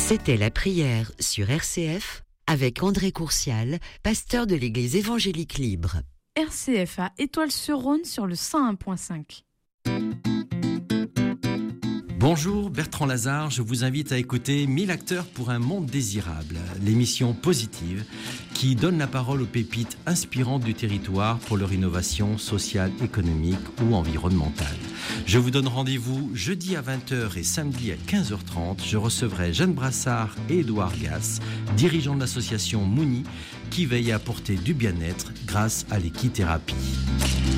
C'était la prière sur RCF avec André Courcial, pasteur de l'église évangélique Libre. RCF à Étoile-sur-Rhône sur le 101.5. Bonjour, Bertrand Lazare, je vous invite à écouter 1000 acteurs pour un monde désirable, l'émission positive qui donne la parole aux pépites inspirantes du territoire pour leur innovation sociale, économique ou environnementale. Je vous donne rendez-vous jeudi à 20h et samedi à 15h30. Je recevrai Jeanne Brassard et Édouard Gass, dirigeants de l'association Mouni, qui veille à apporter du bien-être grâce à l'équithérapie.